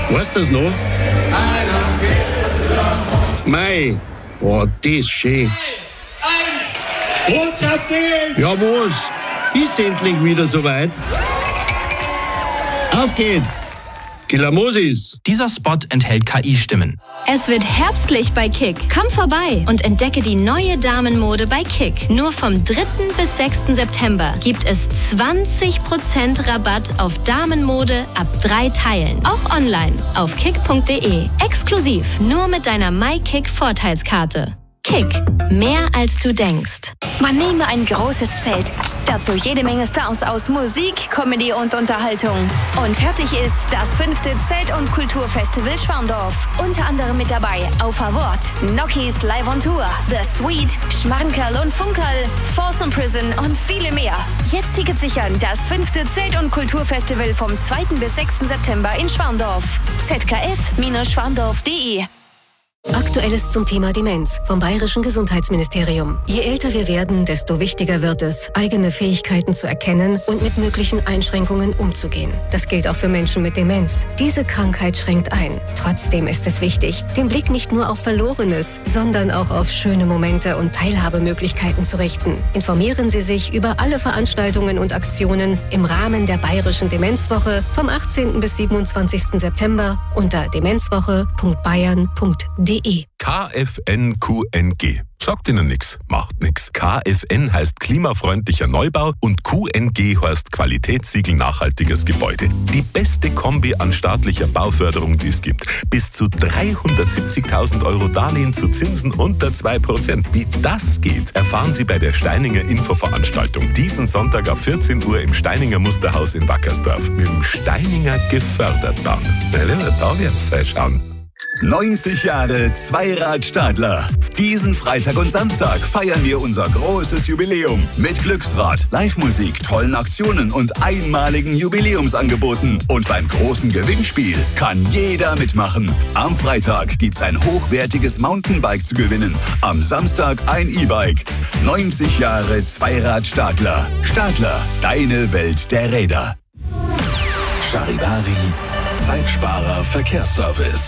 Weißt du das noch? Mei, oh, das ist schön. Und auf geht's! Ja, was? Ist endlich wieder soweit? Auf geht's! Killamosis! Dieser Spot enthält KI-Stimmen. Es wird herbstlich bei Kick. Komm vorbei und entdecke die neue Damenmode bei Kick. Nur vom 3. bis 6. September gibt es 20% Rabatt auf Damenmode ab 3 Teilen. Auch online auf kick.de. Exklusiv nur mit deiner MyKick-Vorteilskarte. Kick. Mehr als du denkst. Man nehme ein großes Zelt. Dazu jede Menge Stars aus Musik, Comedy und Unterhaltung. Und fertig ist das 5. Zelt- und Kulturfestival Schwandorf. Unter anderem mit dabei auf Award, Nokis Live on Tour, The Sweet, Schmankerl und Funkerl, Folsom Prison und viele mehr. Jetzt Tickets sichern. Das 5. Zelt- und Kulturfestival vom 2. bis 6. September in Schwandorf. zkf-schwandorf.de. Aktuelles zum Thema Demenz vom Bayerischen Gesundheitsministerium. Je älter wir werden, desto wichtiger wird es, eigene Fähigkeiten zu erkennen und mit möglichen Einschränkungen umzugehen. Das gilt auch für Menschen mit Demenz. Diese Krankheit schränkt ein. Trotzdem ist es wichtig, den Blick nicht nur auf Verlorenes, sondern auch auf schöne Momente und Teilhabemöglichkeiten zu richten. Informieren Sie sich über alle Veranstaltungen und Aktionen im Rahmen der Bayerischen Demenzwoche vom 18. bis 27. September unter demenzwoche.bayern.de. KFN-QNG. Sagt Ihnen nix, macht nix. KFN heißt klimafreundlicher Neubau und QNG heißt Qualitätssiegel nachhaltiges Gebäude. Die beste Kombi an staatlicher Bauförderung, die es gibt. Bis zu 370.000 € Darlehen zu Zinsen unter 2%. Wie das geht, erfahren Sie bei der Steininger Infoveranstaltung. Diesen Sonntag ab 14 Uhr im Steininger Musterhaus in Wackersdorf. Mit dem Steininger Gefördertbahn. Da wird's schauen. 90 Jahre Zweirad-Stadler. Diesen Freitag und Samstag feiern wir unser großes Jubiläum mit Glücksrad, Live-Musik, tollen Aktionen und einmaligen Jubiläumsangeboten. Und beim großen Gewinnspiel kann jeder mitmachen. Am Freitag gibt's ein hochwertiges Mountainbike zu gewinnen. Am Samstag ein E-Bike. 90 Jahre Zweirad-Stadler. Stadler, deine Welt der Räder. Charivari, Zeitsparer Verkehrsservice.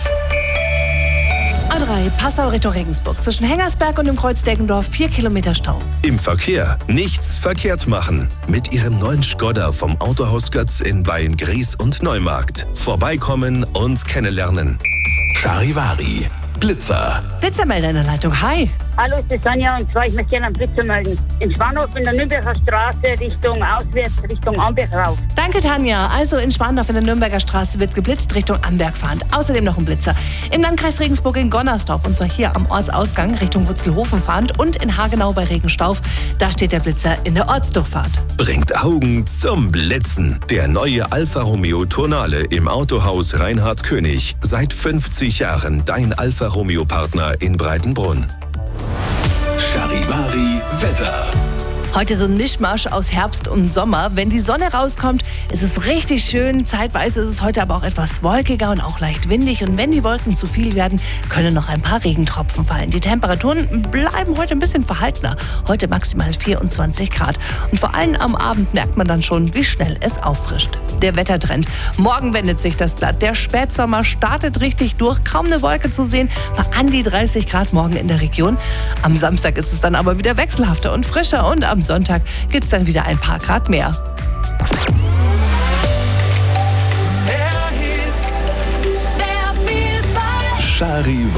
A3 Passau Richtung Regensburg. Zwischen Hengersberg und dem Kreuz Deggendorf 4 Kilometer Stau. Im Verkehr nichts verkehrt machen. Mit Ihrem neuen Skoda vom Autohaus Götz in Beyen-Gries und Neumarkt. Vorbeikommen und kennenlernen. Charivari, Blitzer. Blitzermelder in der Leitung. Hi. Hallo, es ist Sonja und zwar, ich möchte gerne einen Blitzer melden. In Schwandorf in der Nürnberger Straße Richtung Amberg rauf. Danke, Tanja. Also in Schwandorf in der Nürnberger Straße wird geblitzt Richtung Amberg fahrend. Außerdem noch ein Blitzer. Im Landkreis Regensburg in Gonnersdorf und zwar hier am Ortsausgang Richtung Wutzelhofen fahrend und in Hagenau bei Regenstauf. Da steht der Blitzer in der Ortsdurchfahrt. Bringt Augen zum Blitzen. Der neue Alfa Romeo Tonale im Autohaus Reinhard König. Seit 50 Jahren dein Alfa Romeo Partner in Breitenbrunn. Charivari Wetter. Heute so ein Mischmasch aus Herbst und Sommer. Wenn die Sonne rauskommt, ist es richtig schön. Zeitweise ist es heute aber auch etwas wolkiger und auch leicht windig. Und wenn die Wolken zu viel werden, können noch ein paar Regentropfen fallen. Die Temperaturen bleiben heute ein bisschen verhaltener. Heute maximal 24 Grad. Und vor allem am Abend merkt man dann schon, wie schnell es auffrischt. Der Wettertrend. Morgen wendet sich das Blatt. Der Spätsommer startet richtig durch. Kaum eine Wolke zu sehen. Bei an die 30 Grad morgen in der Region. Am Samstag ist es dann aber wieder wechselhafter und frischer. Und am Sonntag gibt es dann wieder ein paar Grad mehr. Charivari.